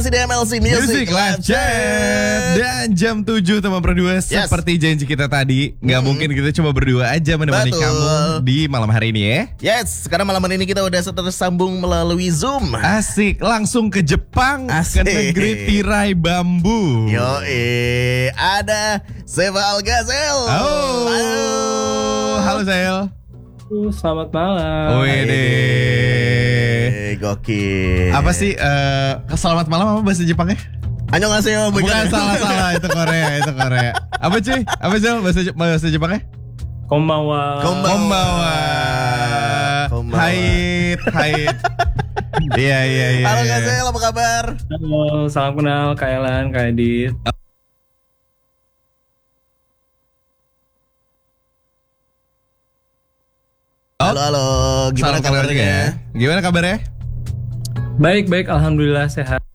masih di MLC Music Live Chat. Dan jam 7 teman berdua, seperti janji kita tadi, nggak mungkin kita cuma berdua aja menemani kamu di malam hari ini ya. Yes, karena malam hari ini kita udah tersambung melalui Zoom. Asik, langsung ke Jepang, ke negeri tirai bambu. Ada Seva Algazel. Halo Zel. Selamat malam. Gokil. Apa sih selamat malam apa bahasa Jepangnya? Annyeonghaseyo. Bukan, salah itu Korea, Apa cuy? Apa sih bahasa Jepangnya? Konbanwa. Hai. Iya. Halo Gazel, apa kabar? Halo, salam kenal Kak Elan, Kak Edit. Halo, gimana kabarnya? Gimana kabarnya? Baik, alhamdulillah sehat.